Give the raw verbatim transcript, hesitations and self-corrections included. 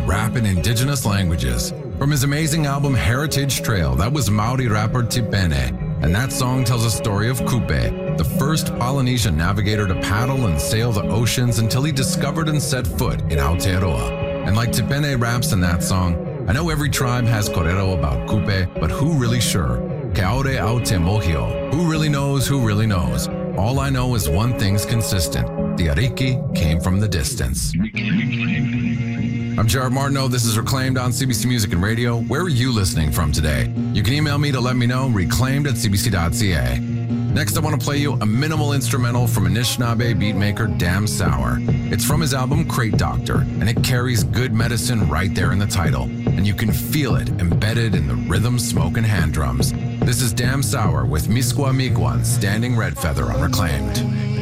rap in indigenous languages. From his amazing album Heritage Trail, that was Maori rapper Tipene, and that song tells a story of Kupe, the first Polynesian navigator to paddle and sail the oceans until he discovered and set foot in Aotearoa. And like Tipene raps in that song, I know every tribe has korero about Kupe, but who really sure? Ke aore au te mohio. Who really knows who really knows? All I know is one thing's consistent. The Ariki came from the distance. I'm Jared Martineau. This is Reclaimed on C B C Music and Radio. Where are you listening from today? You can email me to let me know, reclaimed at c b c dot c a. Next, I want to play you a minimal instrumental from Anishinaabe beatmaker Damn Sour. It's from his album Crate Doctor, and it carries good medicine right there in the title. And you can feel it embedded in the rhythm, smoke, and hand drums. This is Damn Sour with Miskwa Migwan, Standing Red Feather on Reclaimed.